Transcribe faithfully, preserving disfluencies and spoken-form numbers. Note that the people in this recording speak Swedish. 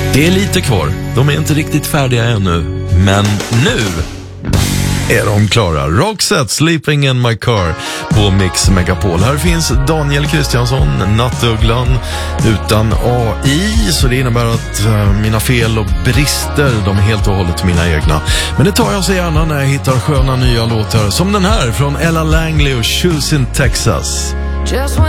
Det är lite kvar. De är inte riktigt färdiga ännu. Men nu är de klara. Roxette, Sleeping in my car på Mix Megapol. Här finns Daniel Kristiansson, Nattugglan utan A I. Så det innebär att uh, mina fel och brister, de är helt och hållet mina egna. Men det tar jag så gärna när jag hittar sköna nya låtar. Som den här från Ella Langley och Shoes in Texas. Just